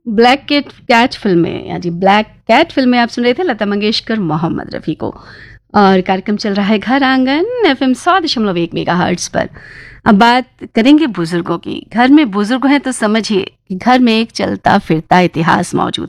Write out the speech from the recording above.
Black cat film में, या जी black cat film में आप सुन रहे थे लता मंगेशकर, मोहम्मद रफ़ी को। और कार्यक्रम चल रहा है घर आंगन FM 100.1 मेगाहर्ट्ज पर। अब बात करेंगे बुजुर्गों की। घर में बुजुर्ग हैं तो समझिए कि घर में एक चलता फिरता इतिहास मौजूद